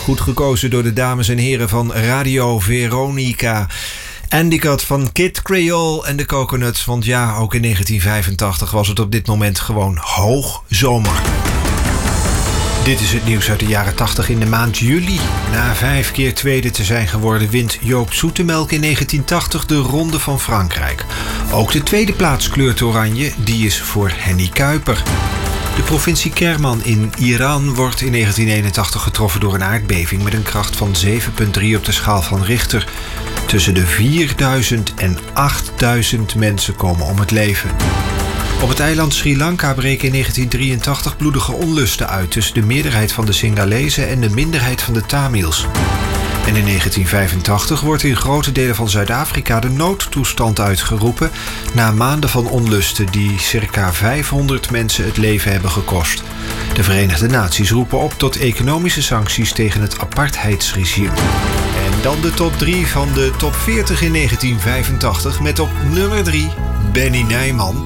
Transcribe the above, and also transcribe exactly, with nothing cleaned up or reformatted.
Goed gekozen door de dames en heren van Radio Veronica. Endicott van Kid Creole en de Coconuts. Want ja, ook in negentien vijfentachtig was het op dit moment gewoon hoog zomer. Dit is het nieuws uit de jaren tachtig in de maand juli. Na vijf keer tweede te zijn geworden wint Joop Zoetemelk in negentien tachtig de Ronde van Frankrijk. Ook de tweede plaats kleurt oranje, die is voor Henny Kuiper. De provincie Kerman in Iran wordt in negentien eenentachtig getroffen door een aardbeving met een kracht van zeven komma drie op de schaal van Richter. Tussen de vierduizend en achtduizend mensen komen om het leven. Op het eiland Sri Lanka breken in negentien drieëntachtig bloedige onlusten uit tussen de meerderheid van de Singalezen en de minderheid van de Tamils. En in negentien vijfentachtig wordt in grote delen van Zuid-Afrika de noodtoestand uitgeroepen na maanden van onlusten die circa vijfhonderd mensen het leven hebben gekost. De Verenigde Naties roepen op tot economische sancties tegen het apartheidsregime. En dan de top drie van de top veertig in negentien vijfentachtig met op nummer drie Benny Nijman.